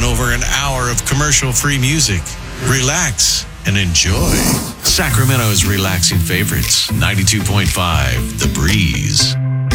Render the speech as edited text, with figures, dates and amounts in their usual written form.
than over an hour of commercial-free music. Relax and enjoy. Sacramento's relaxing favorites, 92.5 The Breeze.